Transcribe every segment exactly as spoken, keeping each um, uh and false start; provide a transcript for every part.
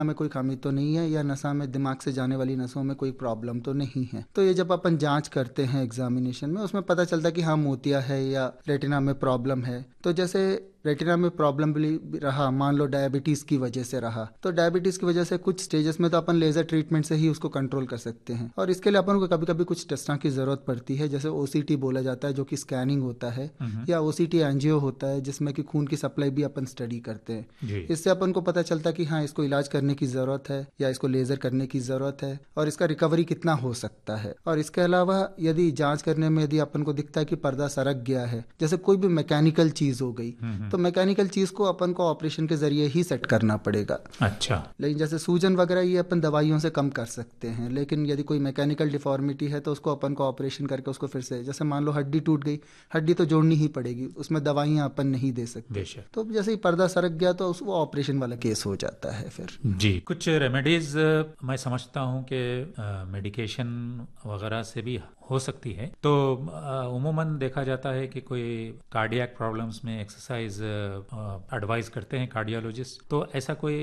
में कोई खामी तो नहीं है या नसा में, दिमाग से जाने वाली नसों में कोई प्रॉब्लम तो नहीं है। तो ये जब अपन जांच करते हैं एग्जामिनेशन में, उसमें पता चलता है कि हाँ मोतिया है या रेटिना में प्रॉब्लम है। तो जैसे रेटिना में प्रॉब्लम भी रहा, मान लो डायबिटीज़ की वजह से रहा, तो डायबिटीज़ की वजह से कुछ स्टेजेस में तो अपन लेज़र ट्रीटमेंट से ही उसको कंट्रोल कर सकते हैं। और इसके लिए अपन को कभी कभी कुछ टेस्टों की ज़रूरत पड़ती है, जैसे ओसीटी बोला जाता है जो कि स्कैनिंग होता है, या ओसीटी एंजियो होता है जिसमें कि खून की सप्लाई भी अपन स्टडी करते हैं। इससे अपन को पता चलता है कि हाँ इसको इलाज करने की ज़रूरत है या इसको लेज़र करने की ज़रूरत है और इसका रिकवरी कितना हो सकता है। और इसके अलावा यदि जाँच करने में यदि अपन को दिखता है कि पर्दा सरक गया है, जैसे कोई भी मैकेनिकल चीज़ हो गई, तो मैकेनिकल चीज को अपन को ऑपरेशन के जरिए ही सेट करना पड़ेगा। अच्छा। लेकिन जैसे सूजन वगैरह ये अपन दवाइयों से कम कर सकते हैं, लेकिन यदि कोई मैकेनिकल डिफॉर्मिटी है तो उसको अपन को ऑपरेशन करके उसको फिर से, जैसे मान लो हड्डी टूट गई, हड्डी तो जोड़नी ही पड़ेगी, उसमें दवाइयां अपन नहीं दे सकते। तो जैसे ही पर्दा सरक गया तो वो ऑपरेशन वाला केस हो जाता है फिर। जी, कुछ रेमेडीज मैं समझता हूँ कि मेडिकेशन वगैरह से भी हो सकती है। तो उमूमन देखा जाता है कि कोई कार्डियक प्रॉब्लम्स में एक्सरसाइज एडवाइस करते हैं कार्डियोलॉजिस्ट। तो ऐसा कोई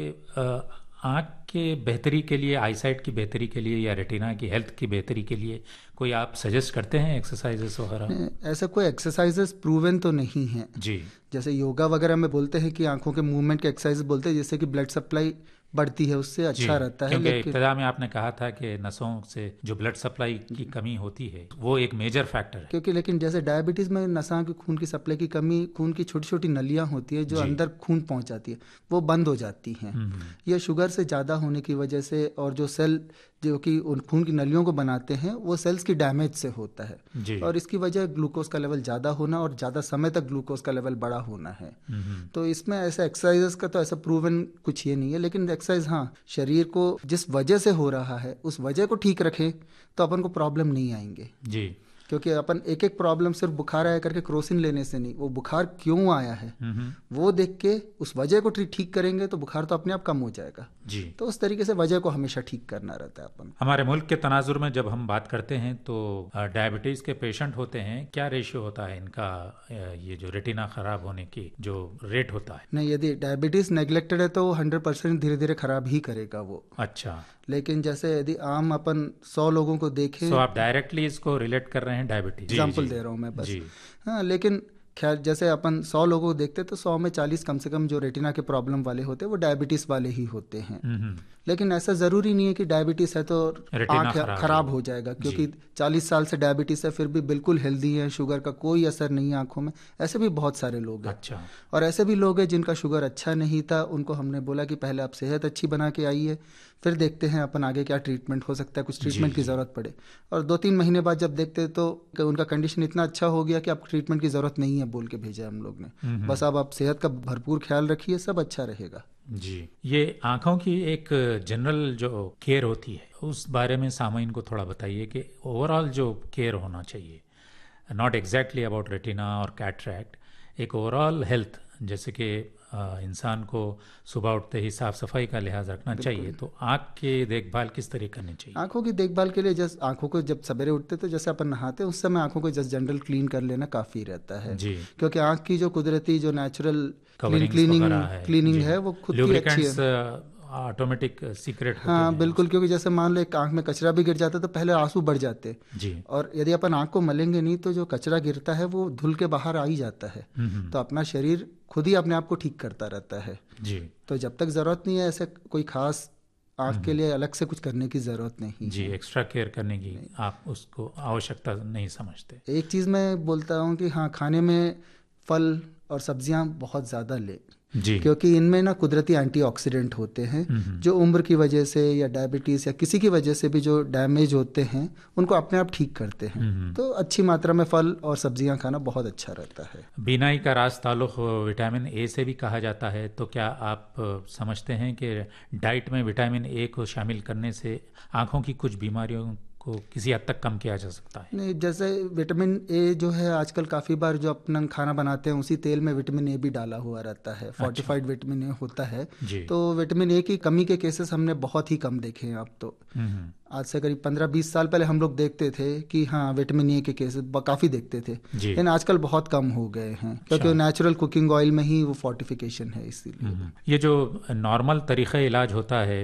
आँख के बेहतरी के लिए, आईसाइट की बेहतरी के लिए या रेटिना की हेल्थ की बेहतरी के लिए कोई आप सजेस्ट करते हैं एक्सरसाइजेस वगैरह? ऐसा कोई एक्सरसाइजेस प्रूवन तो नहीं है जी। जैसे योगा वगैरह में बोलते हैं कि आंखों के मूवमेंट के एक्सरसाइज बोलते हैं जिससे कि ब्लड सप्लाई बढ़ती है, उससे अच्छा रहता है। क्योंकि इब्तिदा में आपने कहा था कि नसों से जो ब्लड सप्लाई की कमी होती है वो एक मेजर फैक्टर है। क्योंकि लेकिन जैसे डायबिटीज में नसों की खून की सप्लाई की कमी, खून की छोटी छोटी नलियां होती है जो अंदर खून पहुंचाती है, वो बंद हो जाती हैं। ये शुगर से ज़्यादा होने की वजह से, और जो सेल जो कि उन खून की नलियों को बनाते हैं वो सेल्स की डैमेज से होता है, और इसकी वजह ग्लूकोज का लेवल ज़्यादा होना और ज़्यादा समय तक ग्लूकोज का लेवल बड़ा होना है। तो इसमें ऐसा एक्सरसाइजेस का तो ऐसा प्रूवन कुछ ये नहीं है, लेकिन एक्सरसाइज हाँ शरीर को जिस वजह से हो रहा है उस वजह को ठीक रखें तो अपन को प्रॉब्लम नहीं आएंगे। जी। क्योंकि अपन एक एक प्रॉब्लम सिर्फ बुखार आया करके क्रोसिन लेने से नहीं, वो बुखार क्यों आया है वो देख के उस वजह को ठीक करेंगे तो बुखार तो अपने आप कम हो जाएगा। जी। तो उस तरीके से वजह को हमेशा ठीक करना रहता है अपन। हमारे मुल्क के तनाजुर में जब हम बात करते हैं तो डायबिटीज के पेशेंट होते हैं, क्या रेशियो होता है इनका, ये जो रेटिना खराब होने की जो रेट होता है? नहीं, यदि डायबिटीज नेग्लेक्टेड है तो हंड्रेड परसेंट धीरे धीरे खराब ही करेगा वो। अच्छा। लेकिन जैसे यदि आम अपन सौ लोगों को देखें, तो आप डायरेक्टली इसको रिलेट कर रहे हैं डायबिटीज? एग्जाम्पल दे रहा हूँ मैं बस। हाँ, लेकिन खैर जैसे अपन सौ लोगों को देखते तो सौ में चालीस कम से कम जो रेटिना के प्रॉब्लम वाले होते हैं वो डायबिटीज वाले ही होते हैं। लेकिन ऐसा जरूरी नहीं है कि डायबिटीज है तो आंख खराब हो जाएगा, क्योंकि चालीस साल से डायबिटीज है फिर भी बिल्कुल हेल्दी है, शुगर का कोई असर नहीं है आंखों में, ऐसे भी बहुत सारे लोग हैं। अच्छा। और ऐसे भी लोग हैं जिनका शुगर अच्छा नहीं था, उनको हमने बोला कि पहले आप सेहत अच्छी बना के आइए, फिर देखते हैं अपन आगे क्या ट्रीटमेंट हो सकता है, कुछ ट्रीटमेंट की जरूरत पड़े। और दो तीन महीने बाद जब देखते तो उनका कंडीशन इतना अच्छा हो गया कि अब ट्रीटमेंट की जरूरत नहीं है बोल के भेजा हम लोग ने, बस अब आप सेहत का भरपूर ख्याल रखिए, सब अच्छा रहेगा। जी। ये आंखों की एक जनरल जो केयर होती है उस बारे में सामाइन को थोड़ा बताइए कि ओवरऑल जो केयर होना चाहिए, नॉट एग्जैक्टली अबाउट रेटिना और कैटरैक्ट, एक ओवरऑल हेल्थ, जैसे कि इंसान को सुबह उठते ही साफ सफाई का लिहाज रखना चाहिए, तो आँख की देखभाल किस तरह करनी चाहिए? आंखों की देखभाल के लिए जैसे आंखों को जब सवेरे उठते तो जैसे अपन नहाते हैं उस समय आंखों को जस्ट जनरल क्लीन कर लेना काफ़ी रहता है। जी। क्योंकि आंख की जो कुदरती जो नेचुरल क्लीनिंग क्लीनिंग है वो खुद की अच्छी है, ऑटोमेटिक सीक्रेट। हाँ बिल्कुल, क्योंकि जैसे मान लो एक आंख में कचरा भी गिर जाता है तो पहले आंसू बढ़ जाते जी, और यदि अपन आंख को मलेंगे नहीं तो जो कचरा गिरता है वो धुल के बाहर आ ही जाता है, तो अपना शरीर खुद ही अपने आप को ठीक करता रहता है जी। तो जब तक जरूरत नहीं है ऐसे कोई खास आंख के लिए अलग से कुछ करने की जरूरत नहीं जी, एक्स्ट्रा केयर करने की आप उसको आवश्यकता नहीं समझते। एक चीज़ मैं बोलता हूँ कि हाँ, खाने में फल और सब्जियां बहुत ज़्यादा ले जी, क्योंकि इनमें ना कुदरती एंटीऑक्सीडेंट होते हैं जो उम्र की वजह से या डायबिटीज या किसी की वजह से भी जो डैमेज होते हैं उनको अपने आप ठीक करते हैं। तो अच्छी मात्रा में फल और सब्जियां खाना बहुत अच्छा रहता है। बीनाई का राज ताल्लुक विटामिन ए से भी कहा जाता है, तो क्या आप समझते हैं कि डाइट में विटामिन ए को शामिल करने से आंखों की कुछ बीमारियों को किसी हद तक कम किया जा सकता है? नहीं, जैसे विटामिन ए जो है आजकल काफ़ी बार जो अपना खाना बनाते हैं उसी तेल में विटामिन ए भी डाला हुआ रहता है, फोर्टिफाइड अच्छा। विटामिन ए होता है, तो विटामिन ए की कमी के केसेस हमने बहुत ही कम देखे हैं अब तो। आज से करीब पंद्रह बीस साल पहले हम लोग देखते थे कि हाँ विटामिन ए के केसेस काफ़ी देखते थे, लेकिन आजकल बहुत कम हो गए हैं क्योंकि नेचुरल कुकिंग ऑयल में ही वो फोर्टिफिकेशन है, इसीलिए। ये जो नॉर्मल तरीक़ा इलाज होता है